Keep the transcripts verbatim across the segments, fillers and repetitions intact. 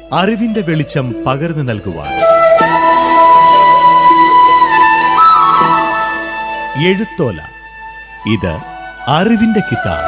അറിവിന്റെ വെളിച്ചം പകർന്നു നൽകുവാൻ. എഴുത്തോല, ഇത് അറിവിന്റെ കിതാബ്.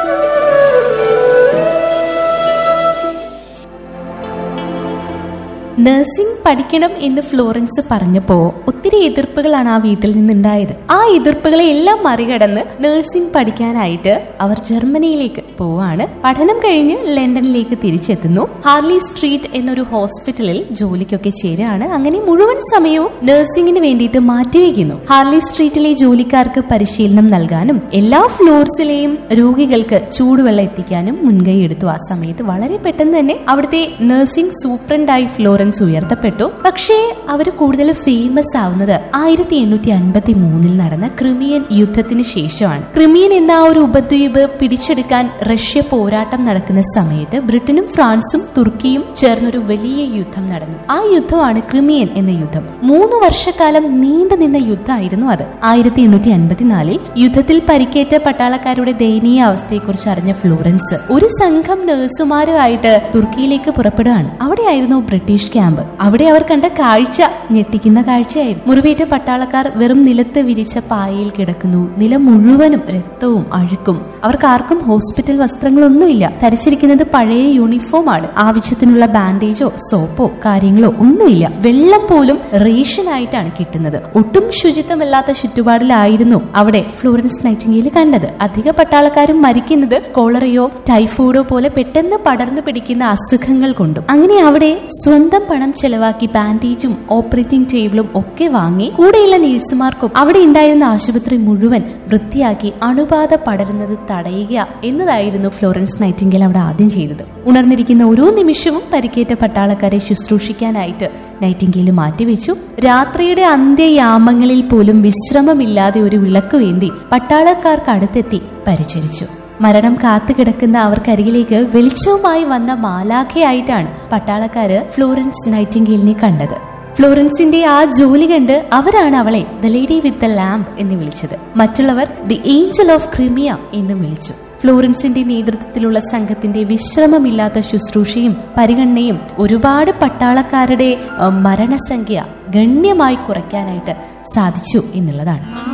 നഴ്സിംഗ് പഠിക്കണം എന്ന് ഫ്ലോറൻസ് പറഞ്ഞപ്പോ ഒത്തിരി എതിർപ്പുകളാണ് ആ വീട്ടിൽ നിന്നുണ്ടായത്. ആ എതിർപ്പുകളെ എല്ലാം മറികടന്ന് നഴ്സിംഗ് പഠിക്കാനായിട്ട് അവർ ജർമ്മനിയിലേക്ക് പോവാണ്. പഠനം കഴിഞ്ഞ് ലണ്ടനിലേക്ക് തിരിച്ചെത്തുന്നു. ഹാർലി സ്ട്രീറ്റ് എന്നൊരു ഹോസ്പിറ്റലിൽ ജോലിക്കൊക്കെ ചേരാണ്. അങ്ങനെ മുഴുവൻ സമയവും നഴ്സിംഗിന് വേണ്ടിയിട്ട് മാറ്റിവെക്കുന്നു. ഹാർലി സ്ട്രീറ്റിലെ ജോലിക്കാർക്ക് പരിശീലനം നൽകാനും എല്ലാ ഫ്ലോർസിലെയും രോഗികൾക്ക് ചൂടുവെള്ളം എത്തിക്കാനും മുൻകൈ എടുത്തു. ആ സമയത്ത് വളരെ പെട്ടെന്ന് തന്നെ അവിടുത്തെ നഴ്സിംഗ് സൂപ്രണ്ടായി ഫ്ലോറൻസ് ഉയർത്തപ്പെട്ടു. പക്ഷേ അവർ കൂടുതൽ ഫേമസ് ആവുന്നത് ആയിരത്തി എണ്ണൂറ്റി അൻപത്തി മൂന്നിൽ നടന്ന ക്രിമിയൻ യുദ്ധത്തിന് ശേഷമാണ്. ക്രിമിയൻ എന്ന ആ ഒരു ഉപദ്വീപ് പിടിച്ചെടുക്കാൻ റഷ്യ പോരാട്ടം നടക്കുന്ന സമയത്ത് ബ്രിട്ടനും ഫ്രാൻസും തുർക്കിയും ചേർന്നൊരു വലിയ യുദ്ധം നടന്നു. ആ യുദ്ധമാണ് ക്രിമിയൻ എന്ന യുദ്ധം. മൂന്ന് വർഷക്കാലം നീണ്ടു നിന്ന യുദ്ധമായിരുന്നു അത്. ആയിരത്തി എണ്ണൂറ്റി അൻപത്തിനാലിൽ യുദ്ധത്തിൽ പരിക്കേറ്റ പട്ടാളക്കാരുടെ ദയനീയ അവസ്ഥയെക്കുറിച്ച് അറിഞ്ഞ ഫ്ലോറൻസ് ഒരു സംഘം നഴ്സുമാരുമായിട്ട് തുർക്കിയിലേക്ക് പുറപ്പെടുകയാണ്. അവിടെയായിരുന്നു ബ്രിട്ടീഷ് ക്യാമ്പ്. അവിടെ അവർ കണ്ട കാഴ്ച ഞെട്ടിക്കുന്ന കാഴ്ചയായിരുന്നു. മുറിവേറ്റ പട്ടാളക്കാർ വെറും നിലത്ത് വിരിച്ച പായയിൽ കിടക്കുന്നു. നിലം മുഴുവനും രക്തവും അഴുക്കും. അവർക്ക് ആർക്കും ഹോസ്പിറ്റൽ വസ്ത്രങ്ങളൊന്നുമില്ല. ധരിച്ചിരിക്കുന്നത് പഴയ യൂണിഫോം ആണ്. ആവശ്യത്തിനുള്ള ബാൻഡേജോ സോപ്പോ കാര്യങ്ങളോ ഒന്നുമില്ല. വെള്ളം പോലും റേഷൻ ആയിട്ടാണ് കിട്ടുന്നത്. ഒട്ടും ശുചിത്വമല്ലാത്ത ചുറ്റുപാടിലായിരുന്നു അവിടെ ഫ്ലോറൻസ് നൈറ്റിംഗേൽ കണ്ടത്. അധിക പട്ടാളക്കാരും മരിക്കുന്നത് കോളറയോ ടൈഫോയിഡോ പോലെ പെട്ടെന്ന് പടർന്നു പിടിക്കുന്ന അസുഖങ്ങൾ കൊണ്ടും. അങ്ങനെ അവിടെ സ്വന്തം പണം ചെലവാക്കി ബാൻഡേജും ഓപ്പറേറ്റിംഗ് ടേബിളും ഒക്കെ വാങ്ങി കൂടെയുള്ള നഴ്സുമാർക്കും അവിടെ ഉണ്ടായിരുന്ന ആശുപത്രി മുഴുവൻ വൃത്തിയാക്കി അണുബാധ പടരുന്നത് തടയുക എന്നതായിരുന്നു ഫ്ലോറൻസ് നൈറ്റിംഗേൽ അവിടെ ആദ്യം ചെയ്തത്. ഉണർന്നിരിക്കുന്ന ഓരോ നിമിഷവും പരിക്കേറ്റ പട്ടാളക്കാരെ ശുശ്രൂഷിക്കാനായിട്ട് നൈറ്റിംഗേൽ മാറ്റിവെച്ചു. രാത്രിയുടെ അന്ത്യയാമങ്ങളിൽ പോലും വിശ്രമമില്ലാതെ ഒരു വിളക്കുവേന്തി പട്ടാളക്കാർക്ക് അടുത്തെത്തി പരിചരിച്ചു. മരണം കാത്തുകിടക്കുന്ന അവർക്കരികിലേക്ക് വെളിച്ചവുമായി വന്ന മാലാഖയായിട്ടാണ് പട്ടാളക്കാര് ഫ്ലോറൻസ് നൈറ്റിംഗേലിനെ കണ്ടത്. ഫ്ലോറൻസിന്റെ ആ ജോലി കണ്ട് അവരാണ് അവളെ the lady with the lamp എന്ന് വിളിച്ചത്. മറ്റുള്ളവർ ദി ഏഞ്ചൽ ഓഫ് ക്രിമിയ എന്നും വിളിച്ചു. ഫ്ലോറൻസിന്റെ നേതൃത്വത്തിലുള്ള സംഘത്തിന്റെ വിശ്രമമില്ലാത്ത ശുശ്രൂഷയും പരിഗണനയും ഒരുപാട് പട്ടാളക്കാരുടെ മരണസംഖ്യ ഗണ്യമായി കുറയ്ക്കാനായിട്ട് സാധിച്ചു എന്നുള്ളതാണ്.